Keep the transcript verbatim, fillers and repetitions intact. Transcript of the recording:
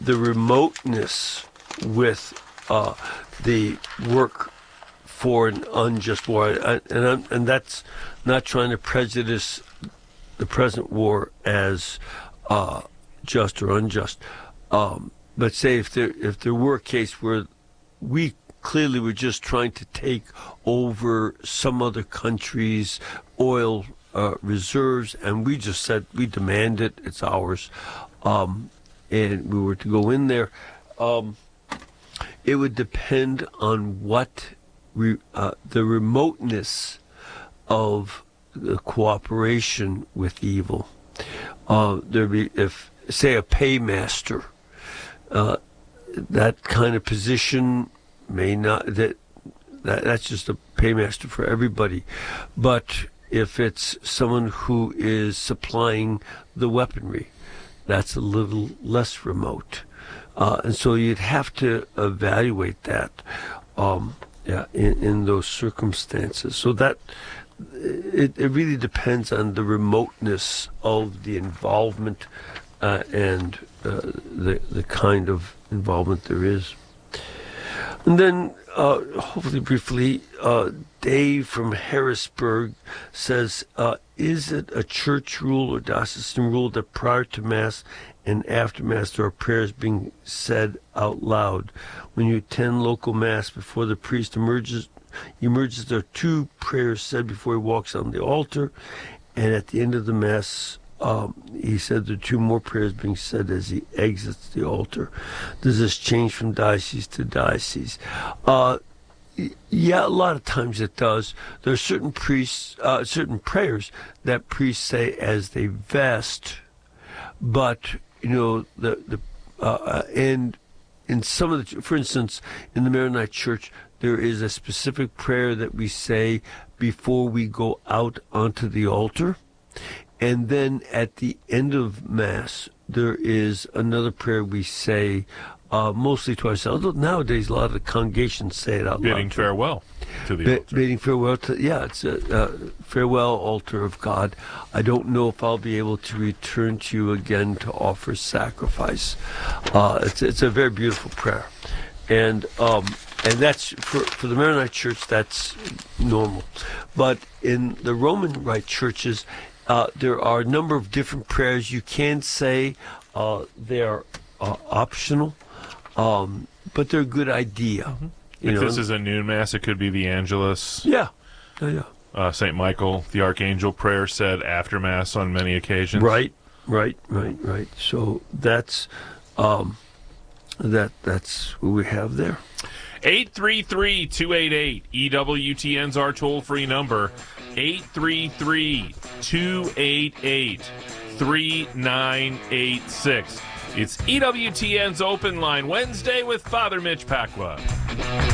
the remoteness with uh, the work for an unjust war, I, and I'm, and that's not trying to prejudice the present war as uh, just or unjust. Um, but say if there if there were a case where we clearly were just trying to take over some other country's oil uh, reserves, and we just said we demand it, it's ours, um, and we were to go in there, um, it would depend on what re, uh, the remoteness of the cooperation with evil. Uh, there be if say a paymaster, uh, that kind of position may not that, that that's just a paymaster for everybody, but if it's someone who is supplying the weaponry, that's a little less remote, uh, and so you'd have to evaluate that um, yeah, in, in those circumstances. So that it, it really depends on the remoteness of the involvement uh, and uh, the the kind of involvement there is. And then, uh, hopefully briefly, uh, Dave from Harrisburg says, uh, is it a church rule or diocesan rule that prior to Mass and after Mass there are prayers being said out loud? When you attend local Mass before the priest emerges, emerges there are two prayers said before he walks on the altar, and at the end of the Mass, Um, he said there are two more prayers being said as he exits the altar. Does this change from diocese to diocese? Uh, yeah, a lot of times it does. There are certain priests, uh, certain prayers that priests say as they vest, but you know the the uh, and in some of the, for instance, in the Maronite Church, there is a specific prayer that we say before we go out onto the altar. And then at the end of Mass, there is another prayer we say, uh, mostly to ourselves. Nowadays, a lot of the congregations say it out loud. Bidding farewell to the B- altar. Bidding farewell to, yeah, it's a uh, farewell altar of God. I don't know if I'll be able to return to you again to offer sacrifice. Uh, it's it's a very beautiful prayer. And um, and that's, for, for the Maronite Church, that's normal. But in the Roman Rite churches, Uh, there are a number of different prayers you can say. Uh, they are uh, optional, um, but they're a good idea. Mm-hmm. If know? this is a noon Mass, it could be the Angelus. Yeah, yeah, yeah. Uh, Saint Michael, the Archangel prayer said after Mass on many occasions. Right, right, right, right. So that's um, that. That's what we have there. eight three three, two eight eight, E W T N's our toll-free number. eight three three, two eight eight, three nine eight six. It's E W T N's Open Line, Wednesday with Father Mitch Pacwa.